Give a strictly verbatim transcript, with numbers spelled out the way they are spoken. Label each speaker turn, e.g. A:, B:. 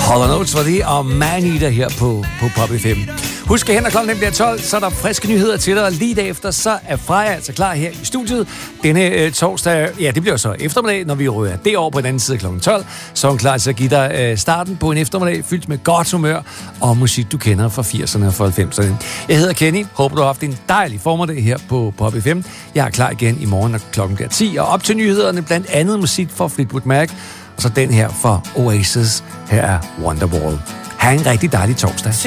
A: Hall and Oates var det, og Man-Eater her på, på Pop F M. Husk, at hen og klokken bliver tolv, så er der friske nyheder til dig, og lige derefter, så er Freja altså klar her i studiet. Denne øh, torsdag, ja, det bliver så eftermiddag, når vi rører det over på den anden side klokken tolv, så er hun klar til at give dig øh, starten på en eftermiddag, fyldt med godt humør og musik, du kender fra firserne og fra halvfemserne. Jeg hedder Kenny, håber du har haft en dejlig formiddag her på Pop F M. Jeg er klar igen i morgen, når klokken bliver ti, og op til nyhederne, blandt andet musik fra Fleetwood Mac, og så den her fra Oasis. Her er Wonderwall. Ha' en rigtig dejlig torsdag.